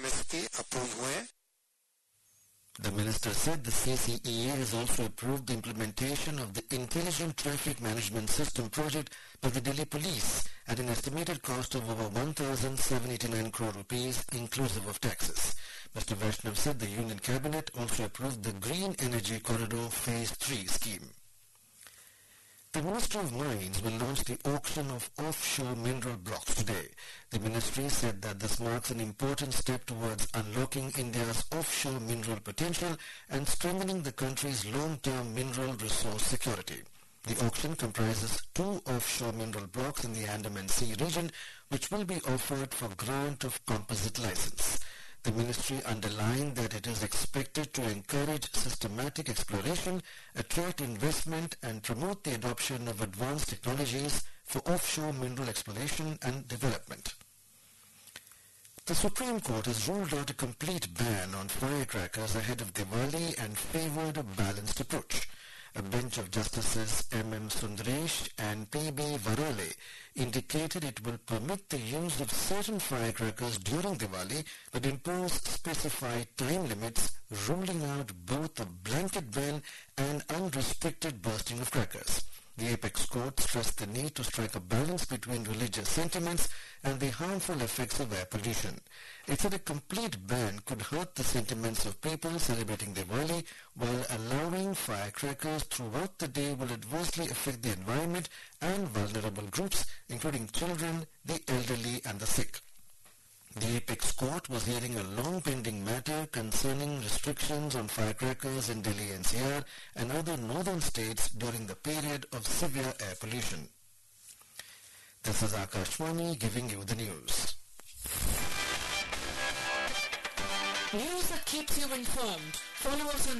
MSP approve हुए. The minister said the CCEA has also approved the implementation of the Intelligent Traffic Management System project by the Delhi Police at an estimated cost of over 1,789 crore rupees inclusive of taxes. Mr. Vaishnav said the Union Cabinet also approved the Green Energy Corridor Phase 3 scheme. The Ministry of Mines will launch the auction of offshore mineral blocks today. The ministry said that this marks an important step towards unlocking India's offshore mineral potential and strengthening the country's long-term mineral resource security. The auction comprises 2 offshore mineral blocks in the Andaman Sea region, which will be offered for grant of composite license. The ministry underlined that it is expected to encourage systematic exploration, attract investment and promote the adoption of advanced technologies for offshore mineral exploration and development. The Supreme Court has ruled out a complete ban on firecrackers ahead of Diwali and favored a balanced approach. A bench of Justices M.M. Sundaresh and P.B. Varale indicated it will permit the use of certain firecrackers during Diwali but impose specified time limits, ruling out both a blanket ban and unrestricted bursting of crackers. The apex court stressed the need to strike a balance between religious sentiments and the harmful effects of air pollution. It said a complete ban could hurt the sentiments of people celebrating Diwali, while allowing firecrackers throughout the day will adversely affect the environment and vulnerable groups, including children, the elderly and the sick. The apex court was hearing a long-pending matter concerning restrictions on firecrackers in Delhi NCR and other northern states during the period of severe air pollution. This is Akashwani giving you the news. News that keeps you informed. Follow us on